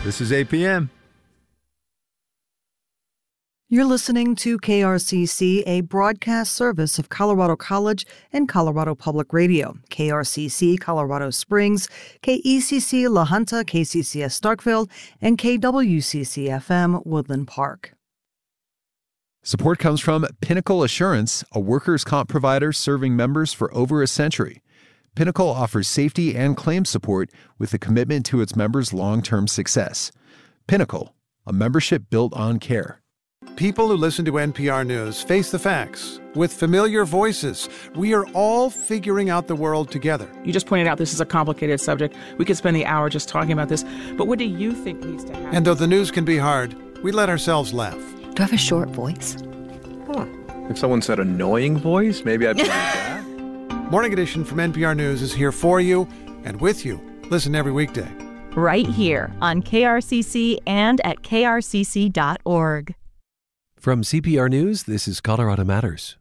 This is APM. You're listening to KRCC, a broadcast service of Colorado College and Colorado Public Radio. KRCC Colorado Springs, KECC La Junta, KCCS Starkville, and KWCC-FM Woodland Park. Support comes from Pinnacle Assurance, a workers' comp provider serving members for over a century. Pinnacle offers safety and claims support with a commitment to its members' long-term success. Pinnacle, a membership built on care. People who listen to NPR News face the facts with familiar voices. We are all figuring out the world together. You just pointed out this is a complicated subject. We could spend the hour just talking about this. But what do you think needs to happen? And though the news can be hard, we let ourselves laugh. Do I have a short voice? If someone said annoying voice, maybe I'd believe that. Morning Edition from NPR News is here for you and with you. Listen every weekday. Right here on KRCC and at krcc.org. From CPR News, this is Colorado Matters.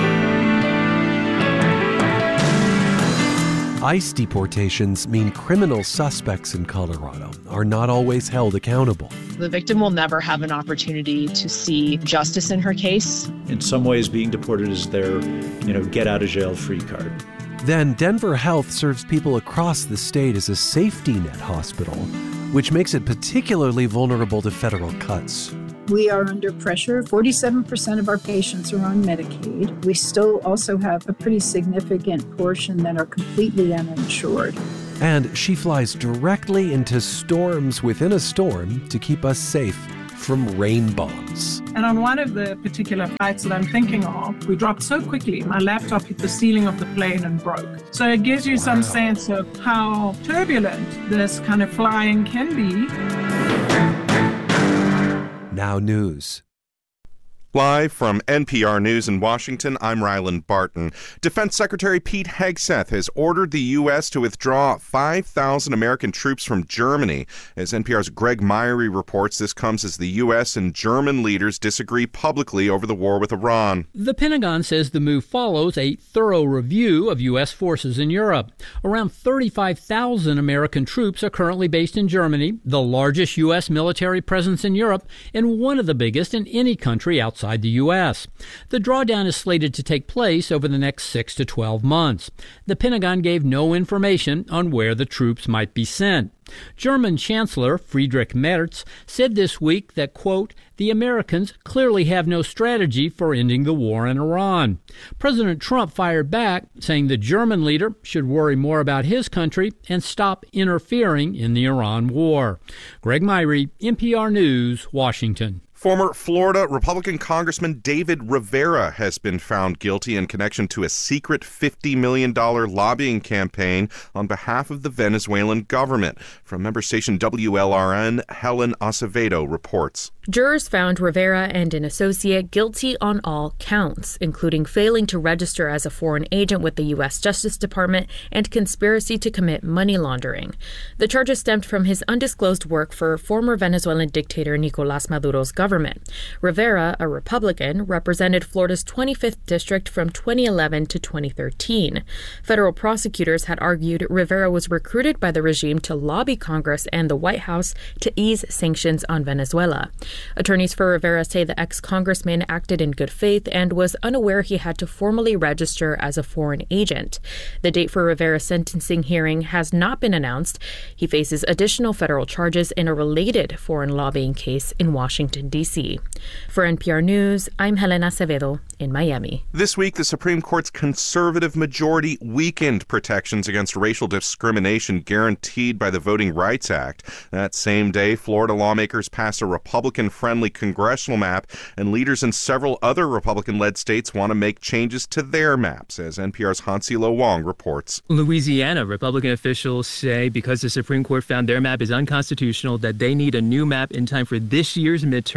ICE deportations mean criminal suspects in Colorado are not always held accountable. The victim will never have an opportunity to see justice in her case. In some ways, being deported is their, get out of jail free card. Then Denver Health serves people across the state as a safety net hospital, which makes it particularly vulnerable to federal cuts. We are under pressure. 47% of our patients are on Medicaid. We still also have a pretty significant portion that are completely uninsured. And she flies directly into storms within a storm to keep us safe from rain bombs. And on one of the particular flights that I'm thinking of, we dropped so quickly, my laptop hit the ceiling of the plane and broke. So it gives you some sense of how turbulent this kind of flying can be. Now news. Live from NPR News in Washington, I'm Ryland Barton. Defense Secretary Pete Hegseth has ordered the U.S. to withdraw 5,000 American troops from Germany. As NPR's Greg Myrie reports, this comes as the U.S. and German leaders disagree publicly over the war with Iran. The Pentagon says the move follows a thorough review of U.S. forces in Europe. Around 35,000 American troops are currently based in Germany, the largest U.S. military presence in Europe, and one of the biggest in any country outside the U.S. The drawdown is slated to take place over the next 6 to 12 months. The Pentagon gave no information on where the troops might be sent. German Chancellor Friedrich Merz said this week that, quote, the Americans clearly have no strategy for ending the war in Iran. President Trump fired back, saying the German leader should worry more about his country and stop interfering in the Iran war. Greg Myrie, NPR News, Washington. Former Florida Republican Congressman David Rivera has been found guilty in connection to a secret $50 million lobbying campaign on behalf of the Venezuelan government. From member station WLRN, Helen Acevedo reports. Jurors found Rivera and an associate guilty on all counts, including failing to register as a foreign agent with the U.S. Justice Department and conspiracy to commit money laundering. The charges stemmed from his undisclosed work for former Venezuelan dictator Nicolás Maduro's government. Rivera, a Republican, represented Florida's 25th district from 2011 to 2013. Federal prosecutors had argued Rivera was recruited by the regime to lobby Congress and the White House to ease sanctions on Venezuela. Attorneys for Rivera say the ex-congressman acted in good faith and was unaware he had to formally register as a foreign agent. The date for Rivera's sentencing hearing has not been announced. He faces additional federal charges in a related foreign lobbying case in Washington, D.C. For NPR News, I'm Helena Acevedo in Miami. This week, the Supreme Court's conservative majority weakened protections against racial discrimination guaranteed by the Voting Rights Act. That same day, Florida lawmakers passed a Republican-friendly congressional map, and leaders in several other Republican-led states want to make changes to their maps, as NPR's Hansilo Wong reports. Louisiana Republican officials say because the Supreme Court found their map is unconstitutional, that they need a new map in time for this year's midterm.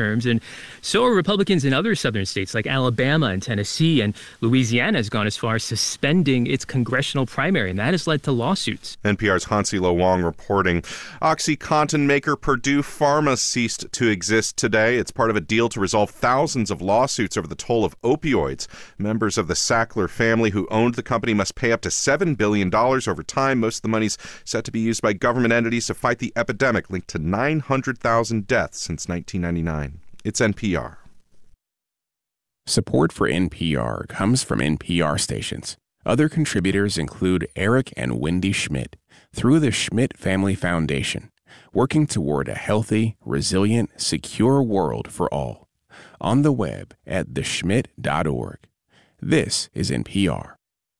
terms. And so are Republicans in other southern states like Alabama and Tennessee, and Louisiana has gone as far as suspending its congressional primary, and that has led to lawsuits. NPR's Hansi Lo Wong reporting. OxyContin maker Purdue Pharma ceased to exist today. It's part of a deal to resolve thousands of lawsuits over the toll of opioids. Members of the Sackler family who owned the company must pay up to $7 billion over time. Most of the money's set to be used by government entities to fight the epidemic linked to 900,000 deaths since 1999. It's NPR. Support for NPR comes from NPR stations. Other contributors include Eric and Wendy Schmidt through the Schmidt Family Foundation, working toward a healthy, resilient, secure world for all. On the web at theschmidt.org. This is NPR.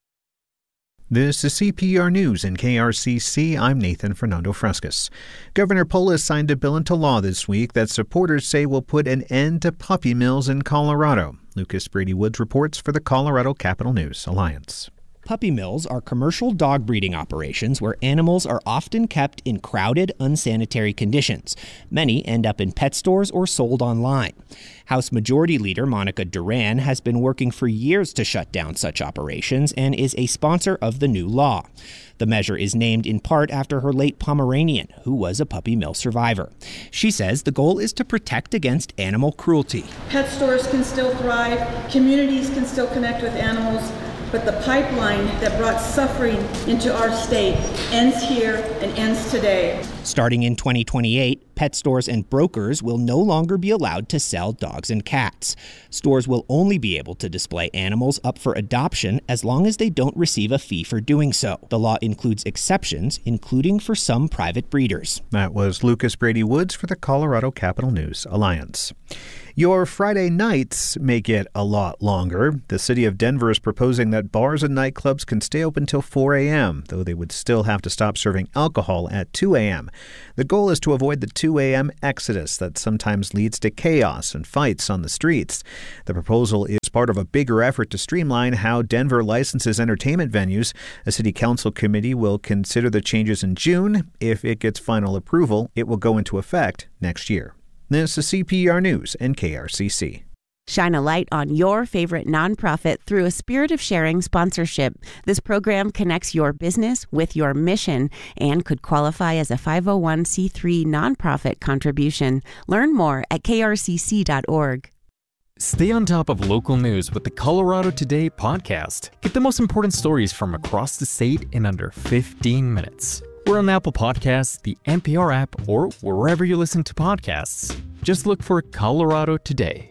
This is CPR News in KRCC. I'm Nathan Fernando Frescas. Governor Polis signed a bill into law this week that supporters say will put an end to puppy mills in Colorado. Lucas Brady Woods reports for the Colorado Capital News Alliance. Puppy mills are commercial dog breeding operations where animals are often kept in crowded, unsanitary conditions. Many end up in pet stores or sold online. House Majority Leader Monica Duran has been working for years to shut down such operations and is a sponsor of the new law. The measure is named in part after her late Pomeranian, who was a puppy mill survivor. She says the goal is to protect against animal cruelty. Pet stores can still thrive, communities can still connect with animals, but the pipeline that brought suffering into our state ends here and ends today. Starting in 2028, pet stores and brokers will no longer be allowed to sell dogs and cats. Stores will only be able to display animals up for adoption as long as they don't receive a fee for doing so. The law includes exceptions, including for some private breeders. That was Lucas Brady Woods for the Colorado Capital News Alliance. Your Friday nights may get a lot longer. The city of Denver is proposing that bars and nightclubs can stay open until 4 a.m., though they would still have to stop serving alcohol at 2 a.m. The goal is to avoid the 2 a.m. exodus that sometimes leads to chaos and fights on the streets. The proposal is part of a bigger effort to streamline how Denver licenses entertainment venues. A city council committee will consider the changes in June. If it gets final approval, it will go into effect next year. This is CPR News and KRCC. Shine a light on your favorite nonprofit through a Spirit of Sharing sponsorship. This program connects your business with your mission and could qualify as a 501c3 nonprofit contribution. Learn more at krcc.org. Stay on top of local news with the Colorado Today podcast. Get the most important stories from across the state in under 15 minutes. We're on Apple Podcasts, the NPR app, or wherever you listen to podcasts. Just look for Colorado Today.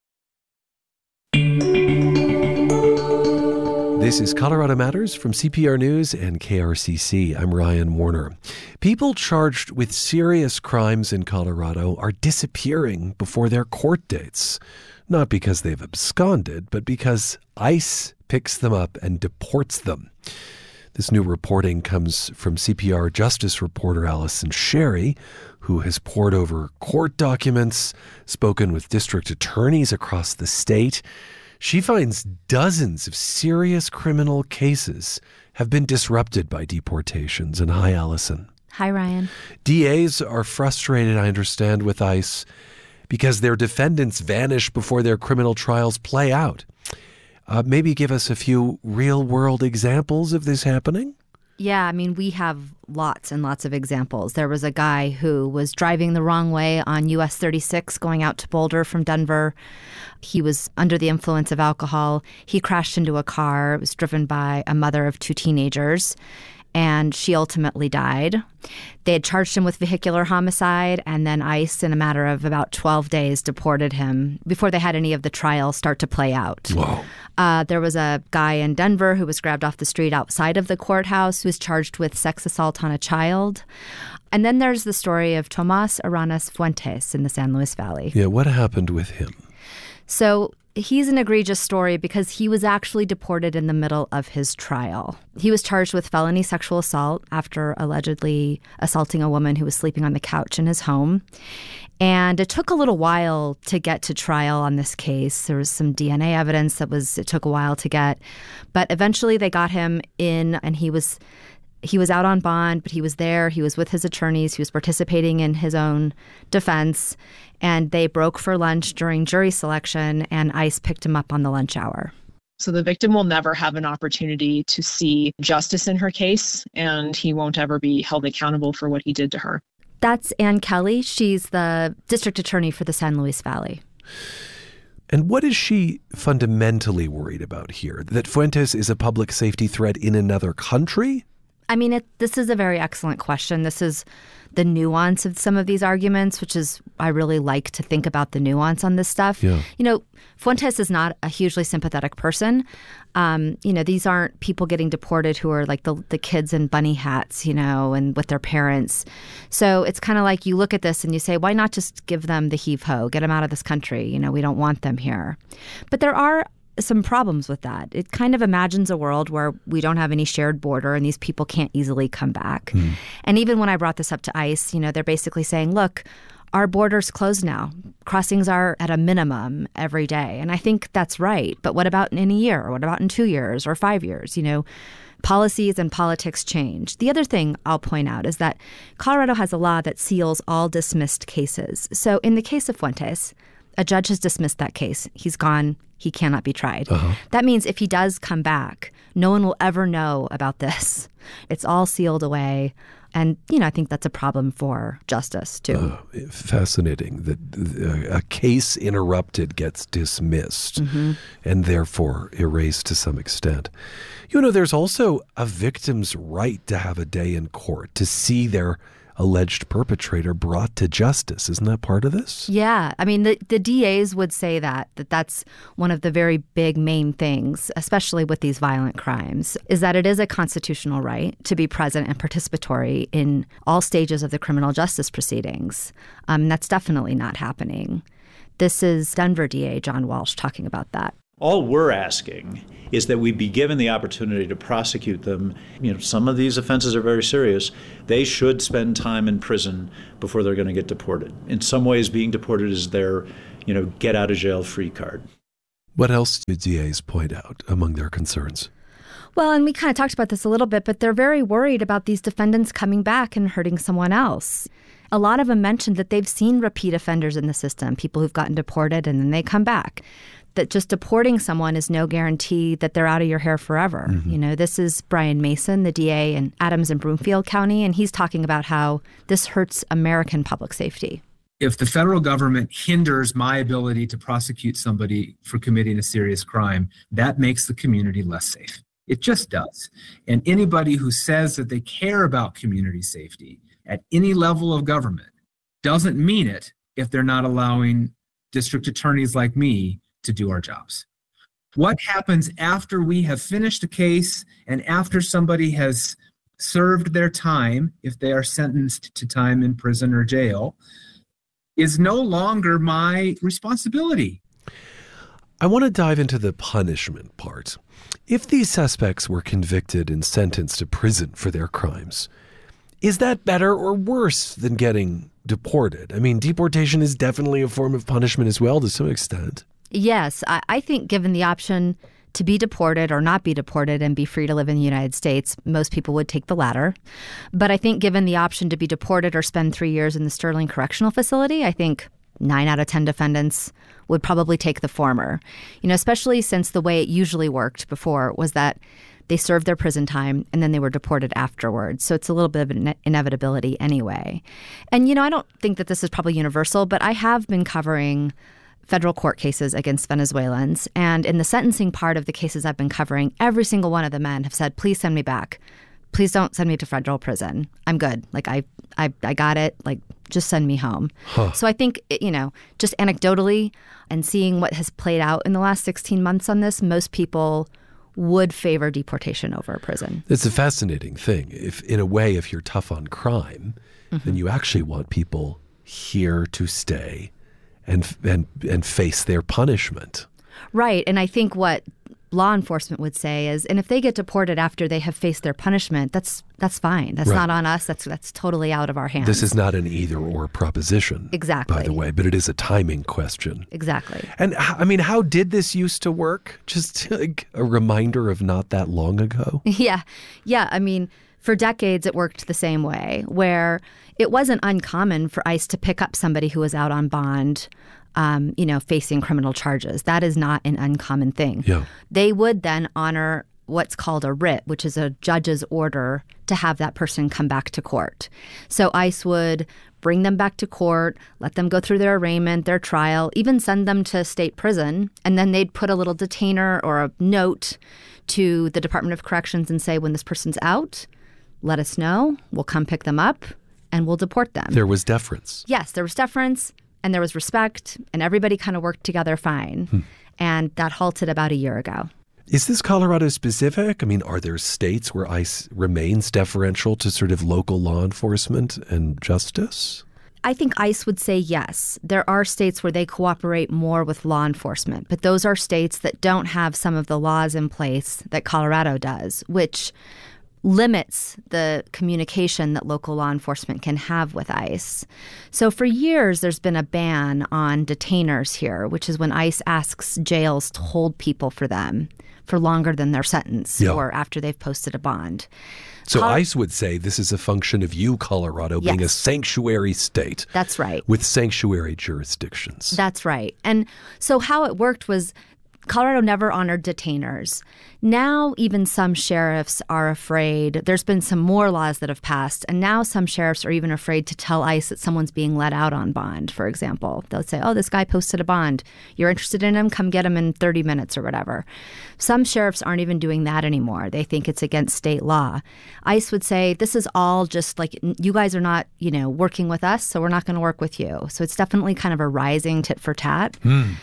This is Colorado Matters from CPR News and KRCC. I'm Ryan Warner. People charged with serious crimes in Colorado are disappearing before their court dates. Not because they've absconded, but because ICE picks them up and deports them. This new reporting comes from CPR Justice reporter Allison Sherry, who has pored over court documents, spoken with district attorneys across the state. She finds dozens of serious criminal cases have been disrupted by deportations. And hi, Allison. Hi, Ryan. DAs are frustrated, I understand, with ICE because their defendants vanish before their criminal trials play out. Maybe give us a few real-world examples of this happening? Yeah, I mean, we have lots and lots of examples. There was a guy who was driving the wrong way on US 36 going out to Boulder from Denver. He was under the influence of alcohol. He crashed into a car. It was driven by a mother of 2 teenagers, and she ultimately died. They had charged him with vehicular homicide, and then ICE, in a matter of about 12 days, deported him before they had any of the trials start to play out. Whoa. There was a guy in Denver who was grabbed off the street outside of the courthouse who was charged with sex assault on a child. And then there's the story of Tomas Aranas Fuentes in the San Luis Valley. Yeah, what happened with him? So he's an egregious story because he was actually deported in the middle of his trial. He was charged with felony sexual assault after allegedly assaulting a woman who was sleeping on the couch in his home. And it took a little while to get to trial on this case. There was some DNA evidence it took a while to get. But eventually they got him in, and he was He was out on bond, but he was there. He was with his attorneys. He was participating in his own defense. And they broke for lunch during jury selection, and ICE picked him up on the lunch hour. So the victim will never have an opportunity to see justice in her case, and he won't ever be held accountable for what he did to her. That's Ann Kelly. She's the district attorney for the San Luis Valley. And what is she fundamentally worried about here? That Fuentes is a public safety threat in another country? I mean, this is a very excellent question. This is the nuance of some of these arguments, which is, I really like to think about the nuance on this stuff. Yeah. Fuentes is not a hugely sympathetic person. These aren't people getting deported who are like the kids in bunny hats, and with their parents. So it's kind of like you look at this and you say, why not just give them the heave-ho, get them out of this country? We don't want them here. But there are some problems with that. It kind of imagines a world where we don't have any shared border and these people can't easily come back. And even when I brought this up to ICE, they're basically saying, look, our border's closed now. Crossings are at a minimum every day. And I think that's right. But what about in a year? Or what about in 2 years or 5 years? Policies and politics change. The other thing I'll point out is that Colorado has a law that seals all dismissed cases. So in the case of Fuentes, a judge has dismissed that case. He's gone. He cannot be tried. That means if he does come back, no one will ever know about this. It's all sealed away. And, I think that's a problem for justice, too. Fascinating that a case interrupted gets dismissed and therefore erased to some extent. There's also a victim's right to have a day in court, to see their alleged perpetrator brought to justice. Isn't that part of this? Yeah. I mean, the DAs would say that's one of the very big main things, especially with these violent crimes, is that it is a constitutional right to be present and participatory in all stages of the criminal justice proceedings. That's definitely not happening. This is Denver DA John Walsh talking about that. All we're asking is that we be given the opportunity to prosecute them. Some of these offenses are very serious. They should spend time in prison before they're going to get deported. In some ways, being deported is their, get out of jail free card. What else do DAs point out among their concerns? Well, and we kind of talked about this a little bit, but they're very worried about these defendants coming back and hurting someone else. A lot of them mentioned that they've seen repeat offenders in the system, people who've gotten deported and then they come back. That just deporting someone is no guarantee that they're out of your hair forever. This is Brian Mason, the DA in Adams and Broomfield County, and he's talking about how this hurts American public safety. If the federal government hinders my ability to prosecute somebody for committing a serious crime, that makes the community less safe. It just does. And anybody who says that they care about community safety at any level of government doesn't mean it if they're not allowing district attorneys like me to do our jobs. What happens after we have finished a case and after somebody has served their time, if they are sentenced to time in prison or jail, is no longer my responsibility. I want to dive into the punishment part. If these suspects were convicted and sentenced to prison for their crimes, is that better or worse than getting deported? I mean, deportation is definitely a form of punishment as well to some extent. Yes, I think given the option to be deported or not be deported and be free to live in the United States, most people would take the latter. But I think given the option to be deported or spend 3 years in the Sterling Correctional Facility, I think 9 out of 10 defendants would probably take the former. Especially since the way it usually worked before was that they served their prison time and then they were deported afterwards. So it's a little bit of an inevitability anyway. And, I don't think that this is probably universal, but I have been covering federal court cases against Venezuelans. And in the sentencing part of the cases I've been covering, every single one of the men have said, please send me back. Please don't send me to federal prison. I'm good. Like, I got it. Like, just send me home. So I think, just anecdotally and seeing what has played out in the last 16 months on this, most people would favor deportation over a prison. It's a fascinating thing. If you're tough on crime, then you actually want people here to stay and face their punishment. Right. And I think what law enforcement would say is, and if they get deported after they have faced their punishment, that's fine. That's not on us. That's totally out of our hands. This is not an either or proposition. Exactly. By the way, but it is a timing question. Exactly. And I mean, how did this used to work? Just like a reminder of not that long ago? Yeah. I mean, For decades, it worked the same way, where it wasn't uncommon for ICE to pick up somebody who was out on bond, facing criminal charges. That is not an uncommon thing. Yeah. They would then honor what's called a writ, which is a judge's order to have that person come back to court. So ICE would bring them back to court, let them go through their arraignment, their trial, even send them to state prison, and then they'd put a little detainer or a note to the Department of Corrections and say, when this person's out, let us know, we'll come pick them up, and we'll deport them. There was deference. Yes, there was deference, and there was respect, and everybody kind of worked together fine. And that halted about a year ago. Is this Colorado specific? I mean, are there states where ICE remains deferential to sort of local law enforcement and justice? I think ICE would say yes. There are states where they cooperate more with law enforcement, but those are states that don't have some of the laws in place that Colorado does, which limits the communication that local law enforcement can have with ICE. So for years, there's been a ban on detainers here, which is when ICE asks jails to hold people for them for longer than their sentence or after they've posted a bond. So ICE would say this is a function of you, Colorado, being a sanctuary state. That's right. With sanctuary jurisdictions. That's right. And so how it worked was Colorado never honored detainers. Now even some sheriffs are afraid. There's been some more laws that have passed, and now some sheriffs are even afraid to tell ICE that someone's being let out on bond, for example. They'll say, oh, this guy posted a bond. You're interested in him? Come get him in 30 minutes or whatever. Some sheriffs aren't even doing that anymore. They think it's against state law. ICE would say, this is all just like, you guys are not, working with us, so we're not going to work with you. So it's definitely kind of a rising tit for tat.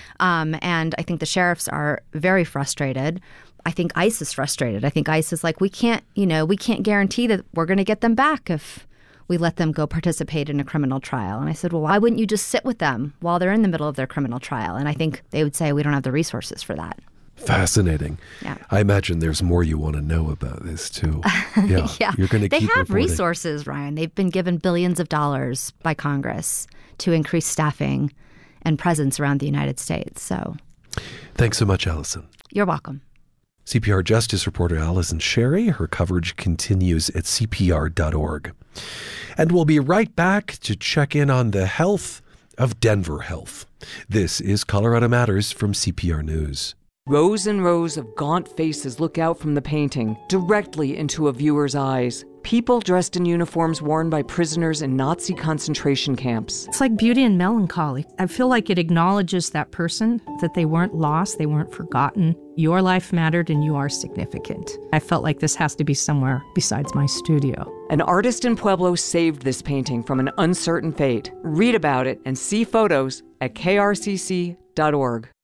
And I think the sheriffs are very frustrated. I think ICE is frustrated. I think ICE is like, we can't guarantee that we're going to get them back if we let them go participate in a criminal trial. And I said, well, why wouldn't you just sit with them while they're in the middle of their criminal trial? And I think they would say, we don't have the resources for that. Fascinating. Yeah. I imagine there's more you want to know about this, too. Yeah. You're going to They keep have reporting. resources, Ryan. They've been given billions of dollars by Congress to increase staffing and presence around the United States. So thanks so much, Allison. You're welcome. CPR Justice reporter Allison Sherry. Her coverage continues at CPR.org. And we'll be right back to check in on the health of Denver Health. This is Colorado Matters from CPR News. Rows and rows of gaunt faces look out from the painting, directly into a viewer's eyes. People dressed in uniforms worn by prisoners in Nazi concentration camps. It's like Beauty and Melancholy. I feel like it acknowledges that person, that they weren't lost, they weren't forgotten. Your life mattered and you are significant. I felt like this has to be somewhere besides my studio. An artist in Pueblo saved this painting from an uncertain fate. Read about it and see photos at krcc.org.